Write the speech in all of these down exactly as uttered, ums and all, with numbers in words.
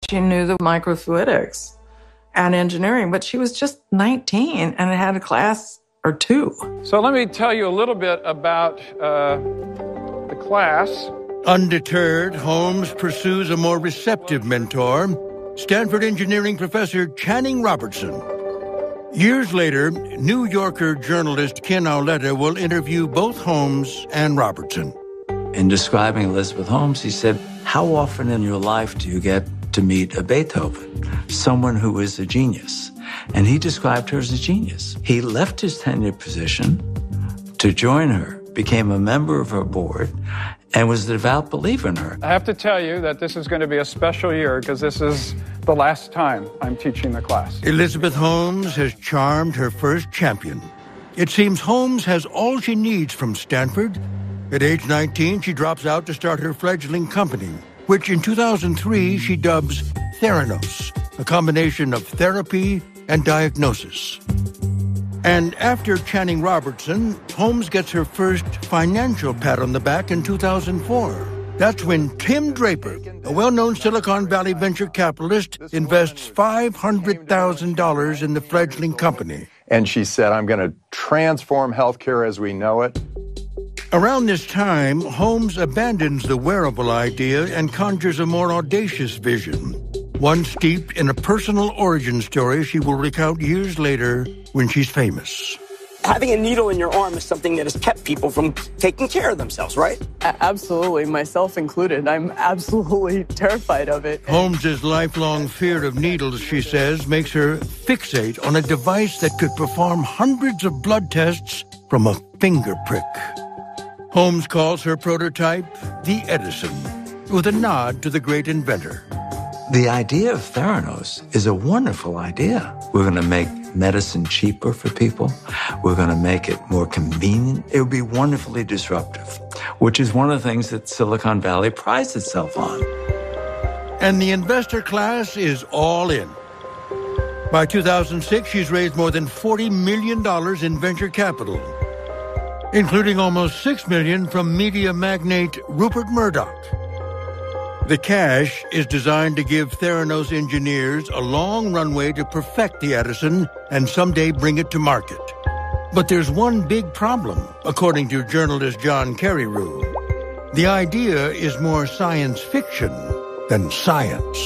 She knew the microfluidics and engineering, but she was just nineteen and had a class or two. So let me tell you a little bit about uh, the class. Undeterred, Holmes pursues a more receptive mentor, Stanford engineering professor Channing Robertson. Years later, New Yorker journalist Ken Auletta will interview both Holmes and Robertson. In describing Elizabeth Holmes, he said, how often in your life do you get to meet a Beethoven, someone who is a genius? And he described her as a genius. He left his tenured position to join her, became a member of her board, and was a devout believer in her. I have to tell you that this is going to be a special year because this is the last time I'm teaching the class. Elizabeth Holmes has charmed her first champion. It seems Holmes has all she needs from Stanford. At age nineteen, she drops out to start her fledgling company, which in two thousand three she dubs Theranos, a combination of therapy and diagnosis. And after Channing Robertson, Holmes gets her first financial pat on the back in two thousand four. That's when Tim Draper, a well-known Silicon Valley venture capitalist, invests five hundred thousand dollars in the fledgling company. And she said, I'm going to transform healthcare as we know it. Around this time, Holmes abandons the wearable idea and conjures a more audacious vision, one steeped in a personal origin story she will recount years later when she's famous. Having a needle in your arm is something that has kept people from taking care of themselves, right? A- absolutely, myself included. I'm absolutely terrified of it. Holmes's lifelong fear of needles, she says, makes her fixate on a device that could perform hundreds of blood tests from a finger prick. Holmes calls her prototype the Edison, with a nod to the great inventor. The idea of Theranos is a wonderful idea. We're going to make medicine cheaper for people. We're going to make it more convenient. It would be wonderfully disruptive, which is one of the things that Silicon Valley prides itself on. And the investor class is all in. By two thousand six, she's raised more than forty million dollars in venture capital, including almost six million dollars from media magnate Rupert Murdoch. The cash is designed to give Theranos engineers a long runway to perfect the Edison and someday bring it to market. But there's one big problem, according to journalist John Carreyrou. The idea is more science fiction than science.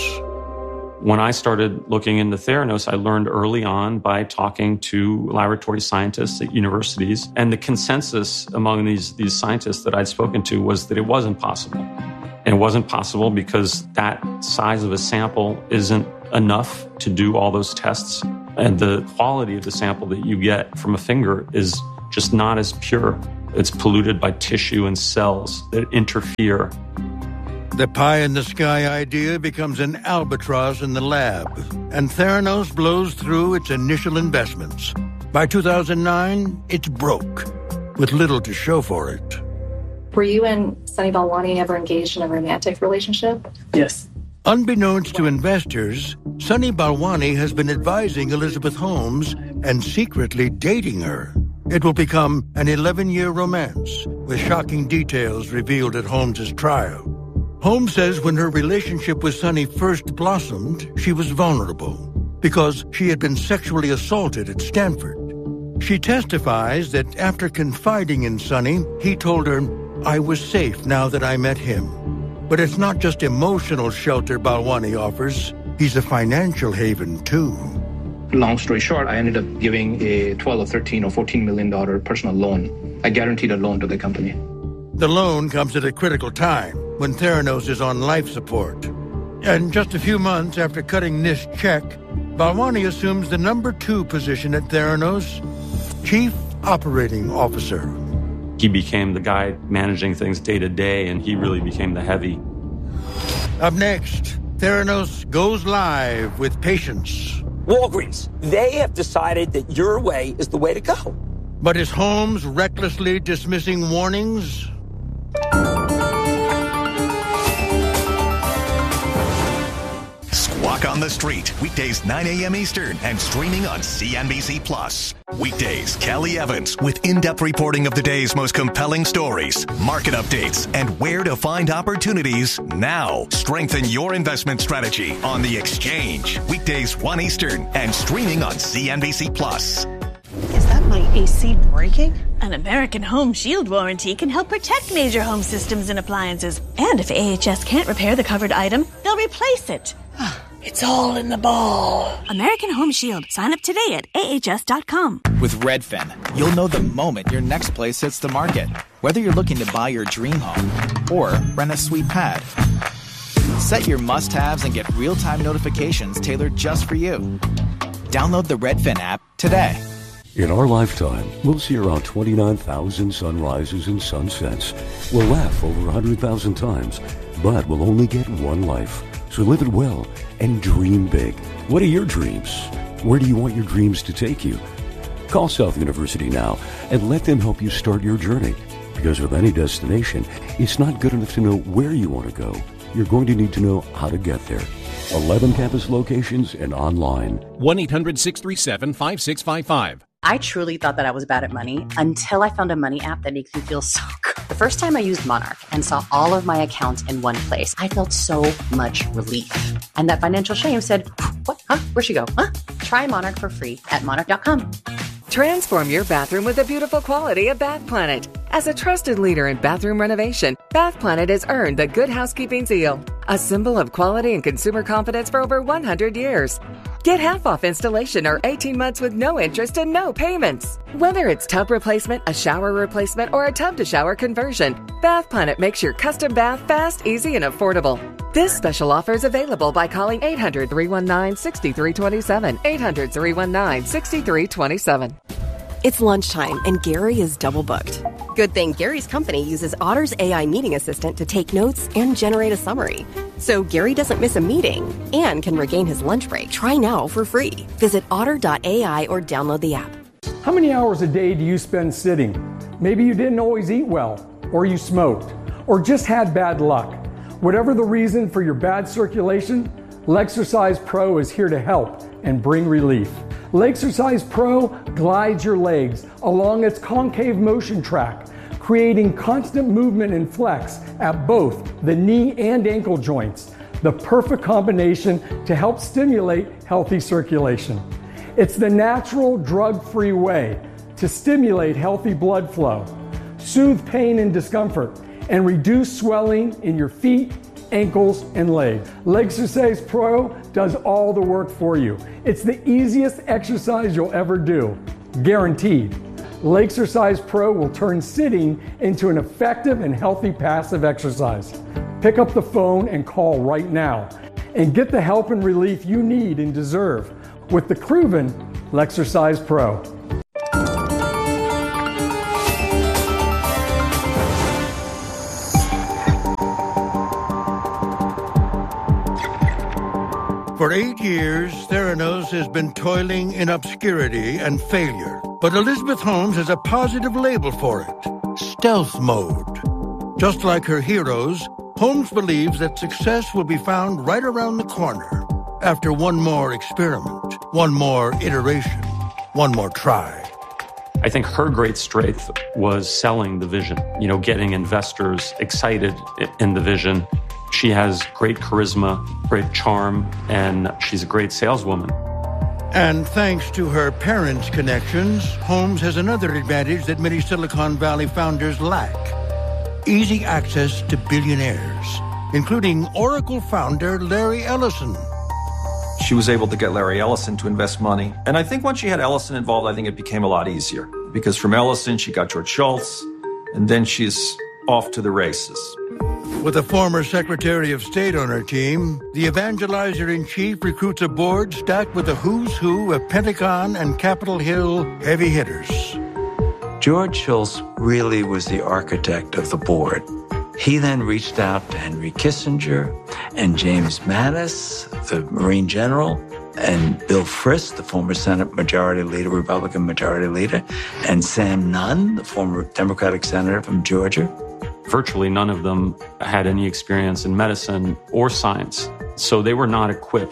When I started looking into Theranos, I learned early on by talking to laboratory scientists at universities, and the consensus among these, these scientists that I'd spoken to was that it wasn't possible. And it wasn't possible because that size of a sample isn't enough to do all those tests. And the quality of the sample that you get from a finger is just not as pure. It's polluted by tissue and cells that interfere. The pie-in-the-sky idea becomes an albatross in the lab, and Theranos blows through its initial investments. By two thousand nine, it's broke, with little to show for it. Were you and Sunny Balwani ever engaged in a romantic relationship? Yes. Unbeknownst to investors, Sunny Balwani has been advising Elizabeth Holmes and secretly dating her. It will become an eleven-year romance, with shocking details revealed at Holmes's trial. Holmes says when her relationship with Sunny first blossomed, she was vulnerable because she had been sexually assaulted at Stanford. She testifies that after confiding in Sunny, he told her, I was safe now that I met him. But it's not just emotional shelter Balwani offers. He's a financial haven, too. Long story short, I ended up giving a twelve or thirteen or fourteen million dollars personal loan. I guaranteed a loan to the company. The loan comes at a critical time when Theranos is on life support. And just a few months after cutting this check, Balwani assumes the number two position at Theranos, Chief Operating Officer. He became the guy managing things day to day, and he really became the heavy. Up next, Theranos goes live with patients. Walgreens, they have decided that your way is the way to go. But is Holmes recklessly dismissing warnings? Squawk Talk on the Street, weekdays nine a.m. Eastern and streaming on C N B C Plus. Weekdays, Kelly Evans with in-depth reporting of the day's most compelling stories, market updates, and where to find opportunities now. Strengthen your investment strategy on The Exchange. Weekdays one Eastern and streaming on C N B C Plus. Is that my A C breaking? An American Home Shield warranty can help protect major home systems and appliances. And if A H S can't repair the covered item, they'll replace it. It's all in the ball. American Home Shield. Sign up today at A H S dot com. With Redfin, you'll know the moment your next place hits the market. Whether you're looking to buy your dream home or rent a sweet pad. Set your must-haves and get real-time notifications tailored just for you. Download the Redfin app today. In our lifetime, we'll see around twenty-nine thousand sunrises and sunsets. We'll laugh over one hundred thousand times, but we'll only get one life. So live it well and dream big. What are your dreams? Where do you want your dreams to take you? Call South University now and let them help you start your journey. Because with any destination, it's not good enough to know where you want to go. You're going to need to know how to get there. eleven campus locations and online. one eight hundred six three seven five six five five. I truly thought that I was bad at money until I found a money app that makes me feel so good. The first time I used Monarch and saw all of my accounts in one place, I felt so much relief. And that financial shame said, what? Huh? Where'd she go? Huh? Try Monarch for free at monarch dot com. Transform your bathroom with the beautiful quality of Bath Planet. As a trusted leader in bathroom renovation, Bath Planet has earned the Good Housekeeping seal, a symbol of quality and consumer confidence for over one hundred years. Get half off installation or eighteen months with no interest and no payments. Whether it's tub replacement, a shower replacement, or a tub-to-shower conversion, Bath Planet makes your custom bath fast, easy, and affordable. This special offer is available by calling eight hundred, three one nine, six three two seven, eight hundred, three one nine, six three two seven. It's lunchtime and Gary is double booked. Good thing Gary's company uses Otter's A I meeting assistant to take notes and generate a summary. So Gary doesn't miss a meeting and can regain his lunch break. Try now for free. Visit otter dot A I or download the app. How many hours a day do you spend sitting? Maybe you didn't always eat well, or you smoked, or just had bad luck. Whatever the reason for your bad circulation, Lexercise Pro is here to help and bring relief. Lexercise Pro glides your legs along its concave motion track, creating constant movement and flex at both the knee and ankle joints, the perfect combination to help stimulate healthy circulation. It's the natural, drug-free way to stimulate healthy blood flow, soothe pain and discomfort, and reduce swelling in your feet, ankles, and legs. Lexercise Pro does all the work for you. It's the easiest exercise you'll ever do, guaranteed. Lexercise Pro will turn sitting into an effective and healthy passive exercise. Pick up the phone and call right now and get the help and relief you need and deserve with the proven Lexercise Pro. For eight years, Theranos has been toiling in obscurity and failure. But Elizabeth Holmes has a positive label for it, stealth mode. Just like her heroes, Holmes believes that success will be found right around the corner after one more experiment, one more iteration, one more try. I think her great strength was selling the vision, you know, getting investors excited in the vision. She has great charisma, great charm, and she's a great saleswoman. And thanks to her parents' connections, Holmes has another advantage that many Silicon Valley founders lack: easy access to billionaires, including Oracle founder Larry Ellison. She was able to get Larry Ellison to invest money. And I think once she had Ellison involved, I think it became a lot easier. Because from Ellison, she got George Shultz, and then she's off to the races. With a former Secretary of State on her team, the evangelizer-in-chief recruits a board stacked with a who's who of Pentagon and Capitol Hill heavy hitters. George Shultz really was the architect of the board. He then reached out to Henry Kissinger and James Mattis, the Marine General, and Bill Frist, the former Senate Majority Leader, Republican Majority Leader, and Sam Nunn, the former Democratic Senator from Georgia. Virtually none of them had any experience in medicine or science, so they were not equipped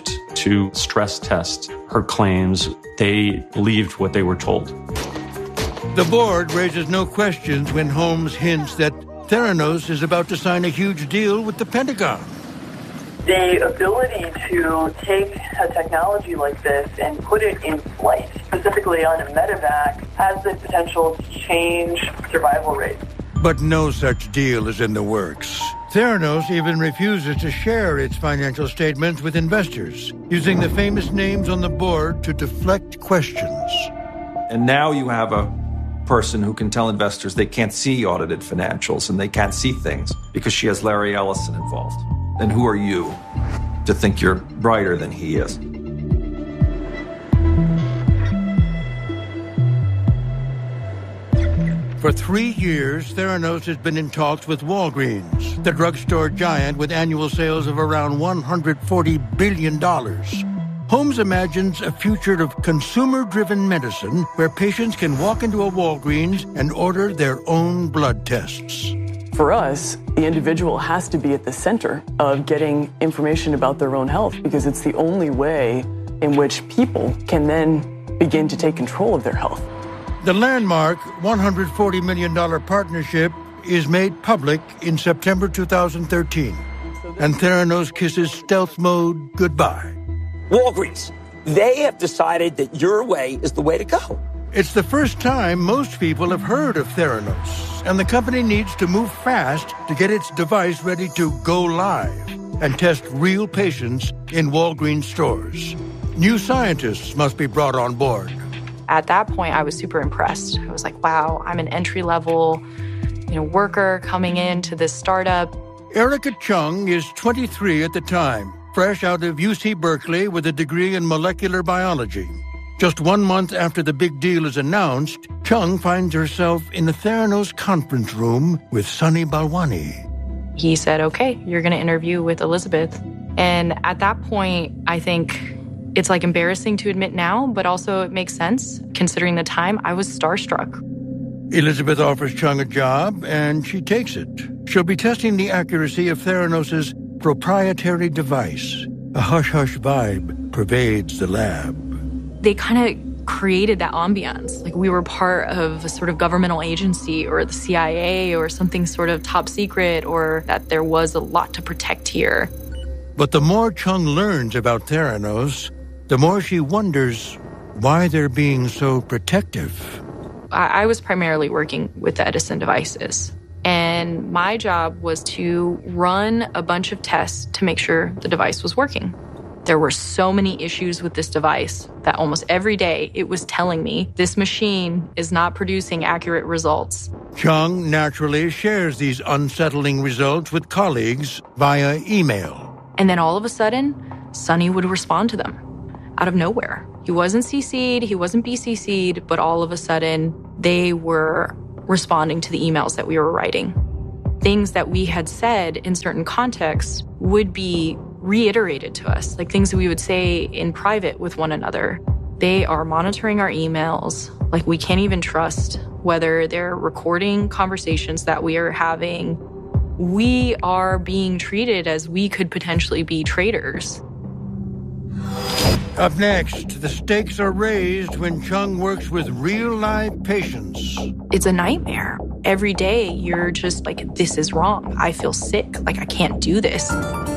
to stress test her claims. They believed what they were told. The board raises no questions when Holmes hints that Theranos is about to sign a huge deal with the Pentagon. The ability to take a technology like this and put it in flight, specifically on a medevac, has the potential to change survival rates. But no such deal is in the works. Theranos even refuses to share its financial statements with investors, using the famous names on the board to deflect questions. And now you have a person who can tell investors they can't see audited financials and they can't see things because she has Larry Ellison involved. And who are you to think you're brighter than he is? For three years, Theranos has been in talks with Walgreens, the drugstore giant with annual sales of around one hundred forty billion dollars. Holmes imagines a future of consumer-driven medicine where patients can walk into a Walgreens and order their own blood tests. For us, the individual has to be at the center of getting information about their own health because it's the only way in which people can then begin to take control of their health. The landmark one hundred forty million dollars partnership is made public in September two thousand thirteen, and Theranos kisses stealth mode goodbye. Walgreens, they have decided that your way is the way to go. It's the first time most people have heard of Theranos, and the company needs to move fast to get its device ready to go live and test real patients in Walgreens stores. New scientists must be brought on board. At that point, I was super impressed. I was like, wow, I'm an entry-level, you know, worker coming into this startup. Erica Chung is twenty-three at the time, fresh out of U C Berkeley with a degree in molecular biology. Just one month after the big deal is announced, Chung finds herself in the Theranos conference room with Sunny Balwani. He said, okay, you're going to interview with Elizabeth. And at that point, I think it's like embarrassing to admit now, but also it makes sense. Considering the time, I was starstruck. Elizabeth offers Chung a job, and she takes it. She'll be testing the accuracy of Theranos' proprietary device. A hush-hush vibe pervades the lab. They kind of created that ambiance. Like we were part of a sort of governmental agency or the C I A or something sort of top secret, or that there was a lot to protect here. But the more Chung learns about Theranos, the more she wonders why they're being so protective. I, I was primarily working with the Edison devices. And my job was to run a bunch of tests to make sure the device was working. There were so many issues with this device that almost every day it was telling me this machine is not producing accurate results. Chung naturally shares these unsettling results with colleagues via email. And then all of a sudden, Sunny would respond to them out of nowhere. He wasn't C C'd, he wasn't B C C'd, but all of a sudden they were responding to the emails that we were writing. Things that we had said in certain contexts would be reiterated to us, like things that we would say in private with one another. They are monitoring our emails. Like we can't even trust whether they're recording conversations that we are having. We are being treated as we could potentially be traitors. Up next, the stakes are raised when Chung works with real-life patients. It's a nightmare. Every day, you're just like, this is wrong. I feel sick. Like, I can't do this.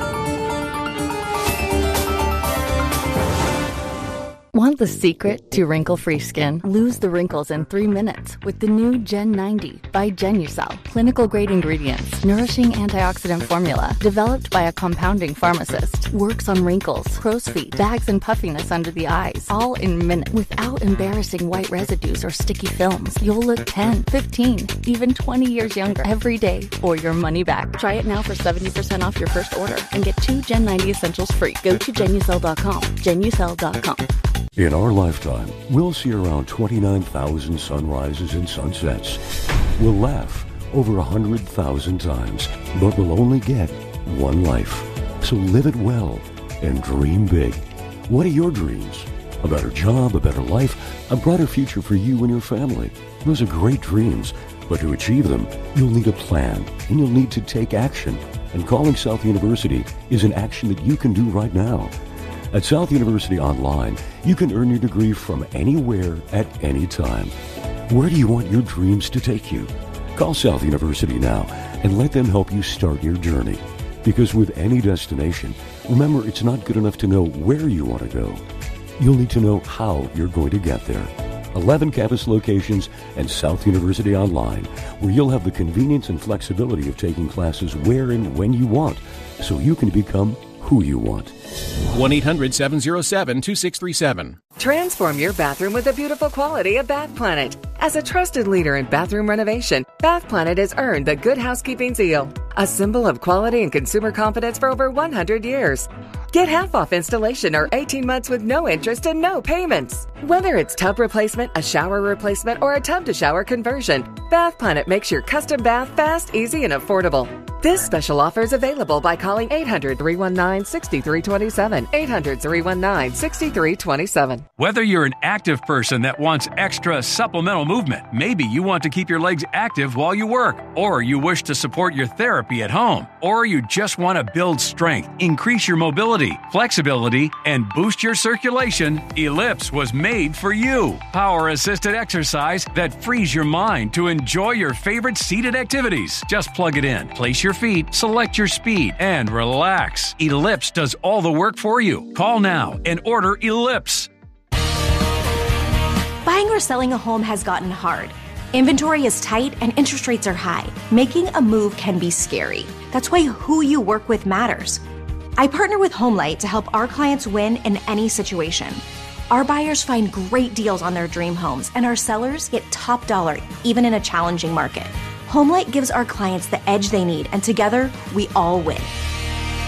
Want the secret to wrinkle-free skin? Lose the wrinkles in three minutes with the new Gen ninety by Genucel. Clinical-grade ingredients, nourishing antioxidant formula, developed by a compounding pharmacist. Works on wrinkles, crow's feet, bags and puffiness under the eyes, all in minutes without embarrassing white residues or sticky films. You'll look ten, fifteen, even twenty years younger every day or your money back. Try it now for seventy percent off your first order and get two Gen ninety essentials free. Go to Genucel dot com. Genucel dot com. In our lifetime, we'll see around twenty-nine thousand sunrises and sunsets. We'll laugh over one hundred thousand times, but we'll only get one life. So live it well and dream big. What are your dreams? A better job, a better life, a brighter future for you and your family. Those are great dreams, but to achieve them, you'll need a plan, and you'll need to take action. And calling South University is an action that you can do right now. At South University Online, you can earn your degree from anywhere at any time. Where do you want your dreams to take you? Call South University now and let them help you start your journey. Because with any destination, remember, it's not good enough to know where you want to go. You'll need to know how you're going to get there. eleven campus locations and South University Online, where you'll have the convenience and flexibility of taking classes where and when you want, so you can become who you want. one eight hundred seven oh seven two six three seven. Transform your bathroom with the beautiful quality of Bath Planet. As a trusted leader in bathroom renovation, Bath Planet has earned the Good Housekeeping Seal, a symbol of quality and consumer confidence for over one hundred years. Get half off installation or eighteen months with no interest and no payments. Whether it's tub replacement, a shower replacement, or a tub-to-shower conversion, Bath Planet makes your custom bath fast, easy, and affordable. This special offer is available by calling eight hundred, three one nine, six three two seven, eight hundred, three one nine, six three two seven. Whether you're an active person that wants extra supplemental movement, maybe you want to keep your legs active while you work, or you wish to support your therapy at home, or you just want to build strength, increase your mobility, flexibility, and boost your circulation, Ellipse was made for you. Power-assisted exercise that frees your mind to enjoy your favorite seated activities. Just plug it in, place your feet, select your speed, and relax. Ellipse does all the work for you. Call now and order Ellipse. Buying or selling a home has gotten hard. Inventory is tight and interest rates are high. Making a move can be scary. That's why who you work with matters. I partner with HomeLight to help our clients win in any situation. Our buyers find great deals on their dream homes, and our sellers get top dollar even in a challenging market. HomeLight gives our clients the edge they need, and together, we all win.